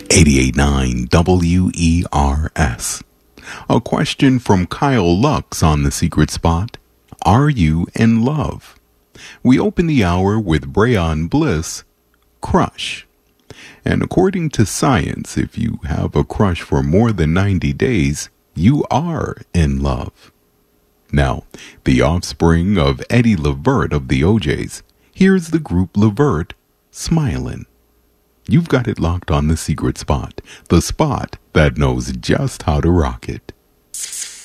88.9 WERS. A question from Kyle Lux on The Secret Spot. Are you in love? We open the hour with Brayon Bliss, Crush. And according to science, if you have a crush for more than 90 days, you are in love. Now, the offspring of Eddie Levert of the OJs, here's the group Levert, Smilin'. You've got it locked on The Secret Spot, the spot that knows just how to rock it.